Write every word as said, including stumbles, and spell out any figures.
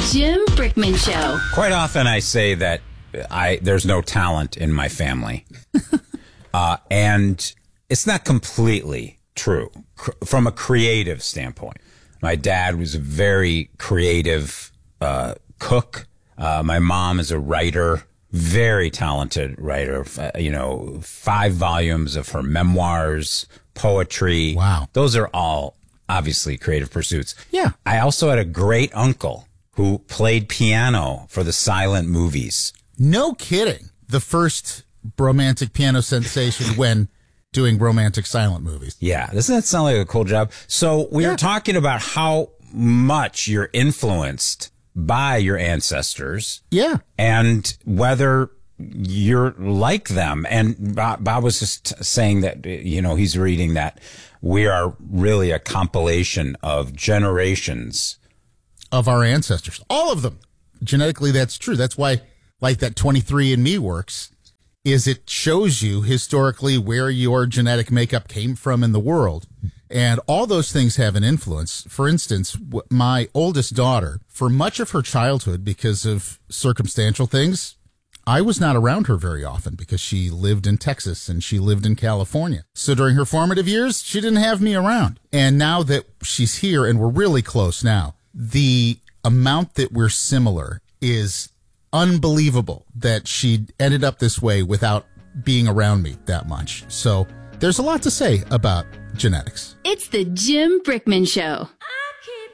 Jim Brickman Show. Quite often I say that I there's no talent in my family. uh, and it's not completely true cr- from a creative standpoint. My dad was a very creative uh, cook. Uh, my mom is a writer, very talented writer. Uh, you know, five volumes of her memoirs, poetry. Wow. Those are all obviously creative pursuits. Yeah. I also had a great uncle who played piano for the silent movies. No kidding. The first romantic piano sensation when doing romantic silent movies. Yeah. Doesn't that sound like a cool job? So we Yeah. were talking about how much you're influenced by your ancestors. Yeah. And whether you're like them. And Bob, Bob was just saying that, you know, he's reading that we are really a compilation of generations Of our ancestors. All of them. Genetically, that's true. That's why, like, that twenty-three and me works, is it shows you historically where your genetic makeup came from in the world. And all those things have an influence. For instance, w- my oldest daughter, for much of her childhood, because of circumstantial things, I was not around her very often because she lived in Texas and she lived in California. So during her formative years, she didn't have me around. And now that she's here and we're really close now, the amount that we're similar is unbelievable that she ended up this way without being around me that much. So there's a lot to say about genetics. It's the Jim Brickman Show.